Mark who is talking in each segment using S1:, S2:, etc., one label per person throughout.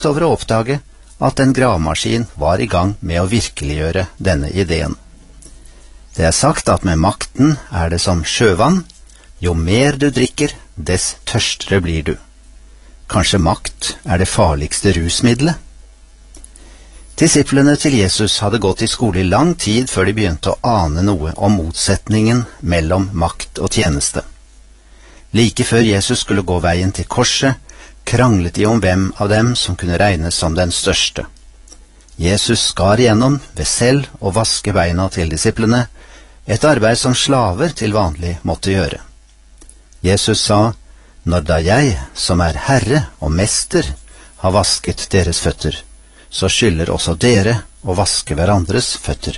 S1: over å oppdage at en gravemaskin var i gang med å virkeliggjøre denne ideen. Det er sagt at med makten er det som sjøvann. Jo mer du drikker, dess tørstere blir du. Kanskje makt er det farligste rusmiddelet? Disiplene til Jesus hadde gått i skole i lang tid før de begynte å ane noe om motsetningen mellom makt og tjeneste. Like før Jesus skulle gå veien til korset, kranglet de om hvem av dem som kunne regnes som den største. Jesus skar igjennom ved selv å vaske beina til disiplene, et arbeid som slaver til vanlig måtte gjøre. Jesus sa, «Når da jeg, som er herre og mester, har vasket deres føtter, så skylder også dere å vaske hverandres føtter.»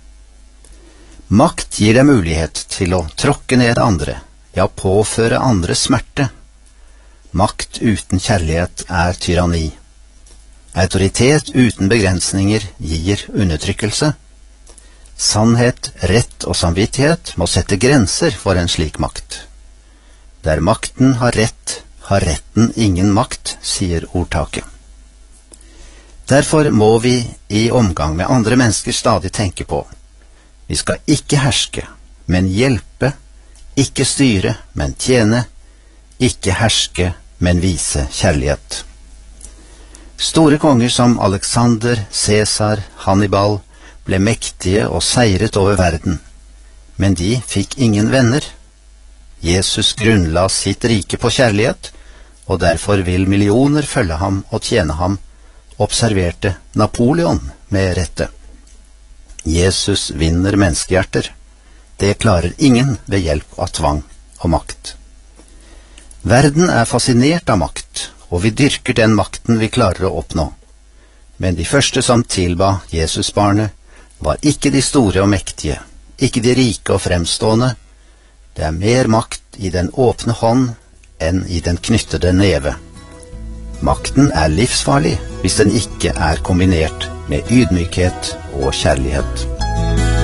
S1: Makt gir deg mulighet til å tråkke ned andre, ja, påføre andre smerte. Makt uten kjærlighet er tyranni. Autoritet uten begrensninger gir undertrykkelse. Sannhet, rett og samvittighet må sette grenser for en slik makt. Der makten har rett, har retten ingen makt, sier ordtaket. Derfor må vi i omgang med andre mennesker stadig tenke på: vi skal ikke herske, men hjelpe, ikke styre, men tjene, ikke herske, men vise kjærlighet. Store konger som Alexander, Cæsar, Hannibal ble mektige og seiret over verden, men de fikk ingen venner. Jesus grunnla sitt rike på kjærlighet, og derfor vil millioner følge ham og tjene ham, observerte Napoleon med rette. Jesus vinner menneskehjerter. Det klarer ingen ved hjelp av tvang og makt. Verden er fascinert av makt, og vi dyrker den makten vi klarer å oppnå. Men de første som tilba Jesusbarnet, var ikke de store og mektige, ikke de rike og fremstående. Det er mer makt i den åpne hånd enn i den knyttede neve. Makten er livsfarlig hvis den ikke er kombinert med ydmykhet og kjærlighet.